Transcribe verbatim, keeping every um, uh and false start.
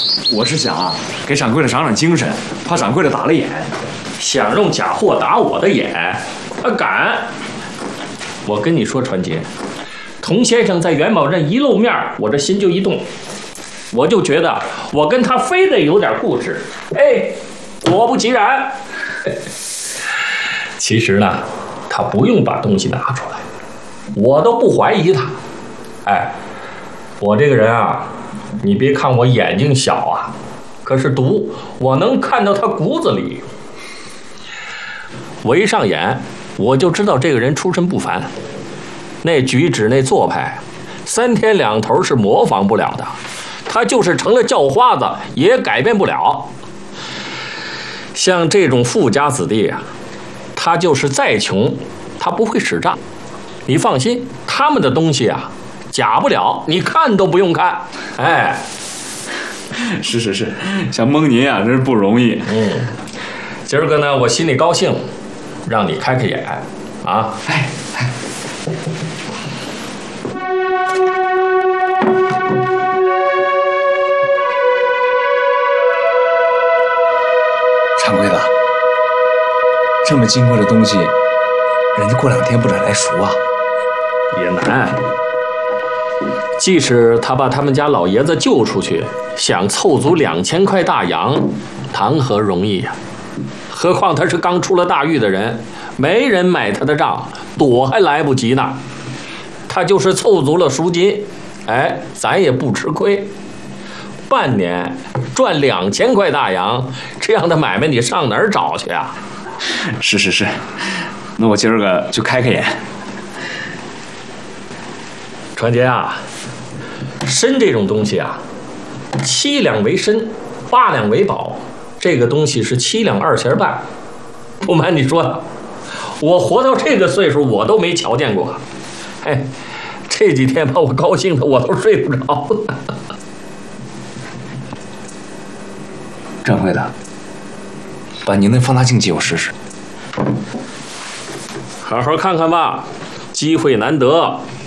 我是想啊，给掌柜的长长精神，怕掌柜的打了眼。 想用假货打我的眼？啊，敢！我跟你说，传杰，童先生在元宝镇一露面，我这心就一动，我就觉得我跟他非得有点故事。哎，果不其然，其实呢，他不用把东西拿出来，我都不怀疑他。哎，我这个人啊，你别看我眼睛小啊，可是毒我能看到他骨子里。我一上眼，我就知道这个人出身不凡，那举止那做派，三天两头是模仿不了的。他就是成了叫花子，也改变不了。像这种富家子弟啊，他就是再穷，他不会使诈。你放心，他们的东西啊，假不了，你看都不用看。哎， 是是是，想蒙您啊，真是不容易。 嗯，今儿个呢，我心里高兴，让你开开眼啊！ 哎哎，掌柜的，这么金贵的东西，人家过两天不得来赎啊？ 也难。即使他把他们家老爷子救出去，想凑足两千块大洋，谈何容易呀、啊？何况他是刚出了大狱的人，没人买他的账，躲还来不及呢。他就是凑足了赎金，哎，咱也不吃亏。半年赚两千块大洋，这样的买卖你上哪儿找去啊？ 是是是，那我今儿个就开开眼。 传杰啊，参这种东西啊，七两为参，八两为宝。这个东西是七两二钱半，不瞒你说，我活到这个岁数，我都没瞧见过。哎，这几天把我高兴的我都睡不着了。 掌柜的，把您那放大镜借我试试。 好好看看吧，机会难得。